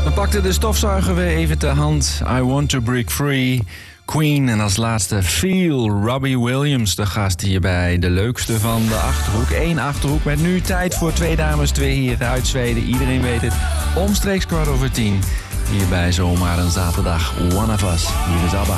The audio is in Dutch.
Dan pakte de stofzuiger weer even ter hand. I Want to Break Free, Queen en als laatste Feel, Robbie Williams. De gast hier bij de leukste van de Achterhoek. 1 Achterhoek met nu tijd voor 2 dames, 2 heren uit Zweden. Iedereen weet het, omstreeks 10:15. Hier bij Zomaar een zaterdag, One of Us. Hier is ABBA.